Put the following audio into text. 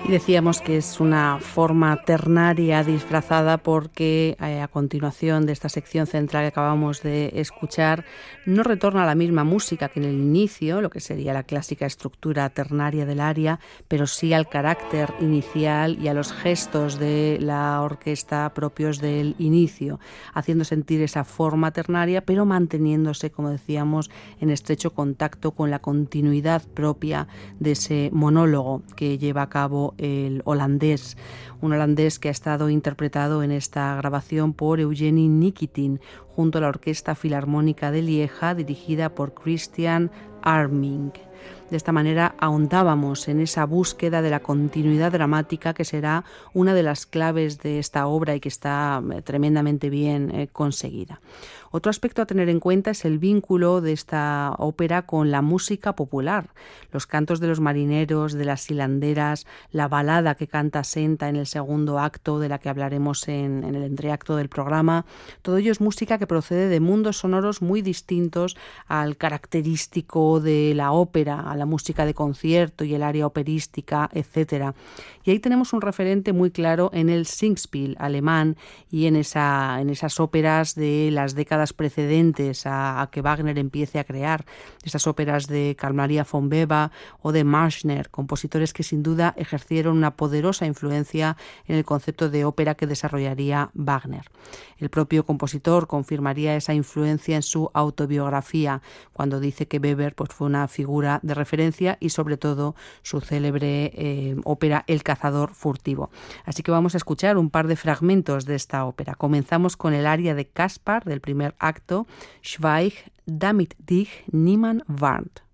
Y decíamos que es una forma ternaria disfrazada porque a continuación de esta sección central que acabamos de escuchar no retorna a la misma música que en el inicio, lo que sería la clásica estructura ternaria del aria, pero sí al carácter inicial y a los gestos de la orquesta propios del inicio, haciendo sentir esa forma ternaria, pero manteniéndose, como decíamos, en estrecho contacto con la continuidad propia de ese monólogo que lleva a cabo el holandés, un holandés que ha estado interpretado en esta grabación por Eugeni Nikitin junto a la Orquesta Filarmónica de Lieja, dirigida por Christian Arming. De esta manera ahondábamos en esa búsqueda de la continuidad dramática que será una de las claves de esta obra y que está tremendamente bien conseguida. Otro aspecto a tener en cuenta es el vínculo de esta ópera con la música popular. Los cantos de los marineros, de las hilanderas, la balada que canta Senta en el segundo acto, de la que hablaremos en el entreacto del programa, todo ello es música que procede de mundos sonoros muy distintos al característico de la ópera, a la música de concierto y el área operística, etc. Y ahí tenemos un referente muy claro en el Singspiel alemán y en esas óperas de las décadas precedentes a que Wagner empiece a crear, esas óperas de Carl Maria von Weber o de Marschner, compositores que sin duda ejercieron una poderosa influencia en el concepto de ópera que desarrollaría Wagner. El propio compositor confirmaría esa influencia en su autobiografía, cuando dice que Weber fue una figura de referencia y sobre todo su célebre ópera El cazador furtivo. Así que vamos a escuchar un par de fragmentos de esta ópera. Comenzamos con el aria de Kaspar del primer acto, Schweig, damit dich niemand warnt.